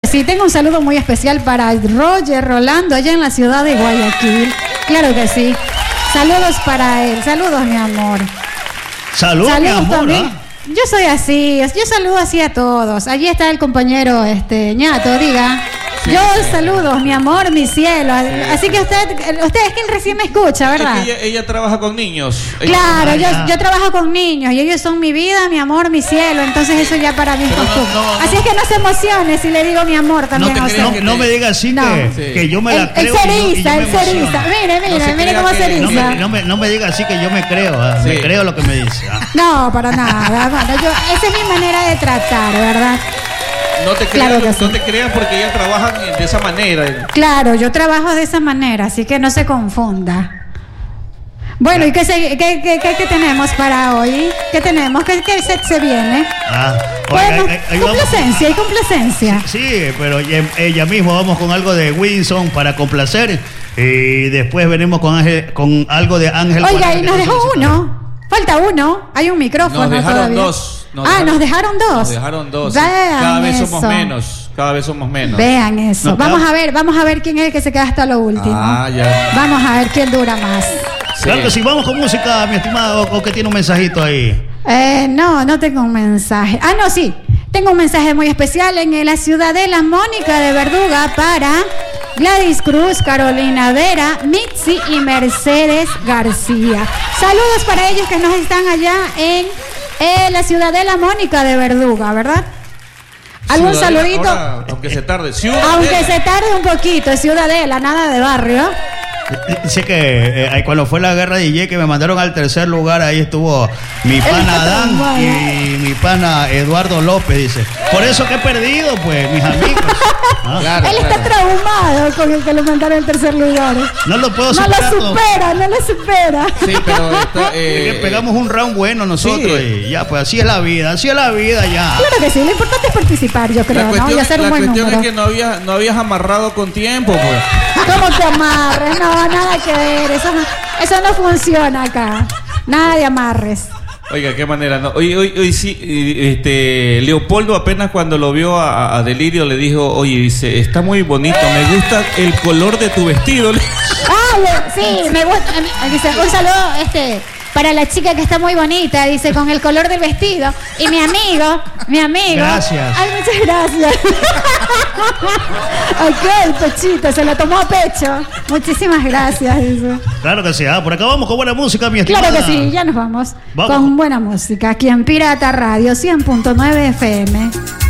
Sí, tengo un saludo muy especial para Roger Rolando allá en la ciudad de Guayaquil. Claro que sí. Saludos para él. Saludos, mi amor. Saludos, mi amor. También. Yo soy así. Yo saludo así a todos. Allí está el compañero Ñato, diga. Sí, yo saludos, mi amor, mi cielo. Sí. Así que usted es que él recién me escucha, ¿verdad? Es que ella trabaja con niños. Claro, yo trabajo con niños y ellos son mi vida, mi amor, mi cielo. Entonces eso ya para mí es costumbre. Así es que no se emocione si le digo mi amor también. No me diga así que yo me la creo. El cerista. Mire cómo se eriza. No me diga así que yo me creo. Me creo lo que me dice. No, para nada. Bueno, esa es mi manera de tratar, ¿verdad? No te creas, claro no te creas porque ella trabaja de esa manera. Claro, yo trabajo de esa manera, así que no se confunda. Bueno, ¿y qué tenemos para hoy? ¿Qué tenemos? ¿Qué se viene? Bueno, hay complacencia. Sí, pero ella misma vamos con algo de Wilson para complacer y después venimos con algo de Ángel. Oiga, y nos dejó uno. Falta uno. Hay un micrófono todavía. Nos dejaron dos. Cada vez somos menos. Vean eso. Vamos a ver quién es el que se queda hasta lo último. Ya. Vamos a ver quién dura más. Sí. Claro que sí, vamos con música, mi estimado, o que tiene un mensajito ahí. No tengo un mensaje. Sí. Tengo un mensaje muy especial en la Ciudadela Mónica de Verduga para Gladys Cruz, Carolina Vera, Mitzi y Mercedes García. Saludos para ellos que nos están allá en la Ciudadela Mónica de Verduga, ¿verdad? ¿Algún saludito? Ahora, aunque se tarde. Aunque se tarde un poquito, Ciudadela, nada de barrio. Dice que cuando fue la guerra de DJ que me mandaron al tercer lugar, ahí estuvo mi pana Adán y mi pana Eduardo López, dice. Por eso que he perdido, pues, mis amigos. Claro, él está traumado con el que lo mandaron al tercer lugar. No lo puedo superar. No lo supera. Sí, pero pegamos un round bueno nosotros y ya, pues así es la vida ya. Claro que sí, lo importante es participar, yo creo, ¿no? Y hacer un buen número. La cuestión es que no habías amarrado con tiempo, pues. ¿Cómo que amarres? No, nada que ver, eso no funciona acá. Nada de amarres. Oiga, qué manera, ¿no? Hoy sí, Leopoldo apenas cuando lo vio a Delirio le dijo, oye, dice, está muy bonito, me gusta el color de tu vestido. Sí, me gusta. Dice, un saludo, para la chica que está muy bonita, dice, con el color del vestido. Y mi amigo. Gracias. Ay, muchas gracias. Ok, Pechito, se lo tomó a pecho. Muchísimas gracias. Dice. Claro que sí, por acá vamos con buena música, mi estimada. Claro que sí, ya nos vamos. Con buena música, aquí en Pirata Radio 100.9 FM.